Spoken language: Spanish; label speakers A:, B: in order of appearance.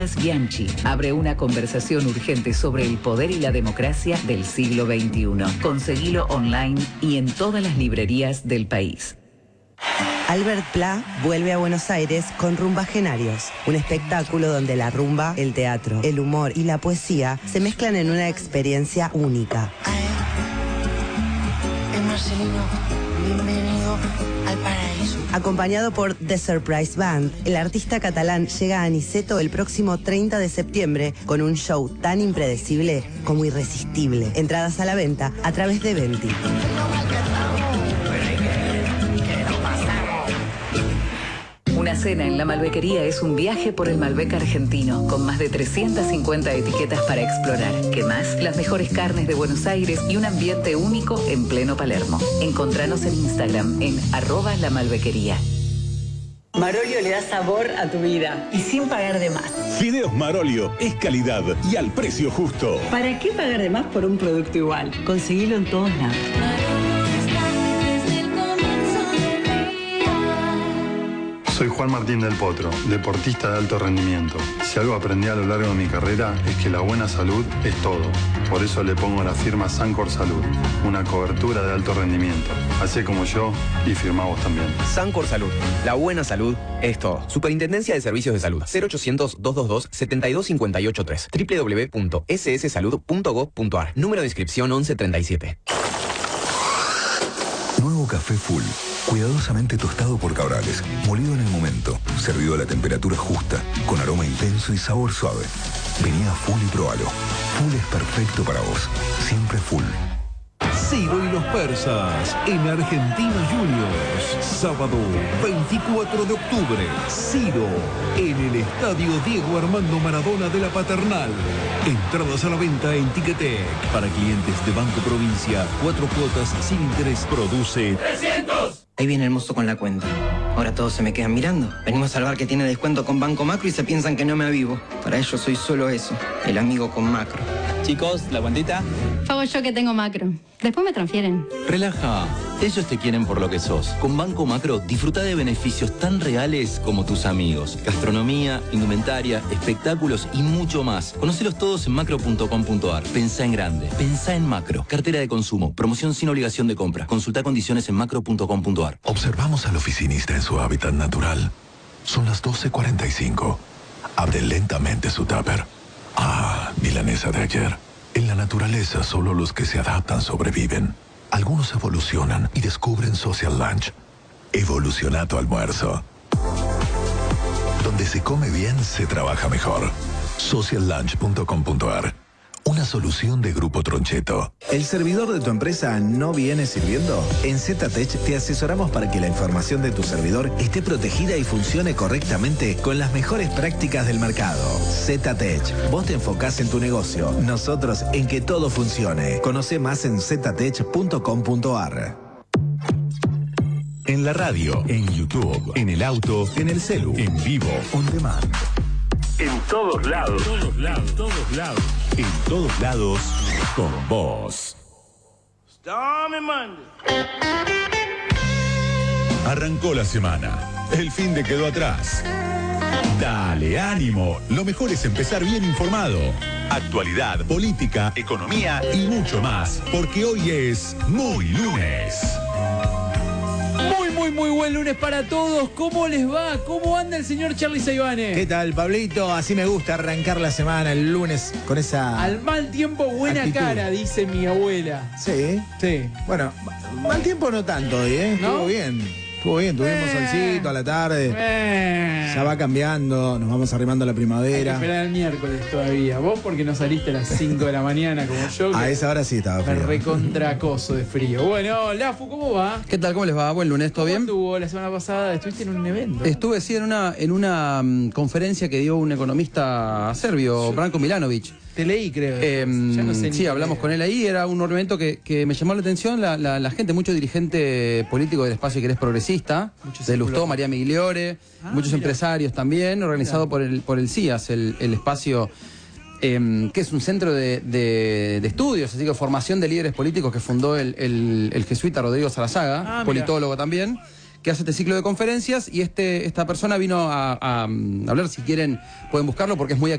A: Bianchi abre una conversación urgente sobre el poder y la democracia del siglo XXI. Conseguilo online y en todas las librerías del país.
B: Albert Pla vuelve a Buenos Aires con Rumbagenarios, un espectáculo donde la rumba, el teatro, el humor y la poesía se mezclan en una experiencia única.
C: Marcelino, bienvenido al paraíso.
B: Acompañado por The Surprise Band, el artista catalán llega a Niceto el próximo 30 de septiembre con un show tan impredecible como irresistible. Entradas a la venta a través de Venti.
A: Una cena en la Malbequería es un viaje por el Malbec argentino, con más de 350 etiquetas para explorar. ¿Qué más? Las mejores carnes de Buenos Aires y un ambiente único en pleno Palermo. Encontranos en Instagram en @lamalbequería.
D: Marolio le da sabor a tu vida y sin pagar de más.
E: Fideos Marolio es calidad y al precio justo.
D: ¿Para qué pagar de más por un producto igual? Conseguilo en todos lados.
F: Soy Juan Martín del Potro, deportista de alto rendimiento. Si algo aprendí a lo largo de mi carrera es que la buena salud es todo. Por eso le pongo la firma Sancor Salud, una cobertura de alto rendimiento. Hacé como yo y firmá vos también.
G: Sancor Salud, la buena salud es todo. Superintendencia de Servicios de Salud, 0800-222-72583, www.sssalud.gov.ar, número de inscripción 1137.
H: Nuevo café Full, cuidadosamente tostado por Cabrales, molido en el momento, servido a la temperatura justa, con aroma intenso y sabor suave. Vení a Full y probalo. Full es perfecto para vos, siempre Full.
I: Ciro y los persas en Argentinos Juniors. Sábado 24 de octubre. Ciro en el Estadio Diego Armando Maradona de la Paternal. Entradas a la venta en Ticketek. Para clientes de Banco Provincia, 4 cuotas sin interés. Produce
C: 300. Ahí viene el mozo con la cuenta. Ahora todos se me quedan mirando. Venimos al bar que tiene descuento con Banco Macro y se piensan que no me avivo. Para ellos soy solo eso, el amigo con Macro.
J: Chicos, ¿la cuentita?
K: Pago yo que tengo Macro. Después me transfieren.
J: Relaja. Ellos te quieren por lo que sos. Con Banco Macro, disfruta de beneficios tan reales como tus amigos. Gastronomía, indumentaria, espectáculos y mucho más. Conócelos todos en macro.com.ar. Pensá en grande. Pensá en Macro. Cartera de consumo. Promoción sin obligación de compra. Consulta condiciones en macro.com.ar.
H: Observamos al oficinista en su hábitat natural. Son las 12:45. Abre lentamente su tupper. Ah, milanesa de ayer. En la naturaleza solo los que se adaptan sobreviven. Algunos evolucionan y descubren Social Lunch. Evoluciona tu almuerzo. Donde se come bien, se trabaja mejor. Sociallunch.com.ar. Una solución de Grupo Troncheto.
L: ¿El servidor de tu empresa no viene sirviendo? En ZTech te asesoramos para que la información de tu servidor esté protegida y funcione correctamente con las mejores prácticas del mercado. ZTech, vos te enfocás en tu negocio, nosotros en que todo funcione. Conoce más en ztech.com.ar.
I: en la radio, en YouTube, en el auto, en el celu, en vivo, on demand.
E: En todos lados.
I: En todos lados. En todos lados, con vos. Arrancó la semana. El fin de quedó atrás. Dale ánimo. Lo mejor es empezar bien informado. Actualidad, política, economía y mucho más. Porque hoy es Muy Lunes.
M: Muy buen lunes para todos. ¿Cómo les va? ¿Cómo anda el señor Charly Saibane?
N: ¿Qué tal, Pablito? Así me gusta arrancar la semana el lunes con esa...
M: Al mal tiempo, buena actitud. Cara, dice mi abuela.
N: Sí.
M: Sí.
N: Bueno, mal tiempo no tanto hoy, ¿eh?
M: ¿No?
N: Estuvo bien. Tuvimos solcito a la tarde. Ya va cambiando, nos vamos arrimando a la primavera.
M: Hay que esperar el miércoles todavía. Vos porque no saliste a las 5 de la mañana como yo.
N: A esa hora sí estaba frío.
M: Me recontracoso de frío. Bueno, Lafu, ¿cómo va?
O: ¿Qué tal? ¿Cómo les va? Buen lunes, ¿todo bien?
M: ¿Cómo estuvo la semana pasada? ¿Estuviste en un evento?
O: Estuve, sí, en una conferencia que dio un economista serbio, Branko Milanovic.
M: Te leí, creo.
O: Ya no sé sí, hablamos con él ahí. Era un evento que me llamó la atención. La gente, mucho dirigente político del espacio que eres progresista, de Lustó, María Migliore, muchos empresarios también, organizado por el CIAS, el espacio, que es un centro de estudios, así que formación de líderes políticos que fundó el jesuita Rodrigo Sarazaga, politólogo también, que hace este ciclo de conferencias y esta persona vino a hablar, si quieren pueden buscarlo porque es muy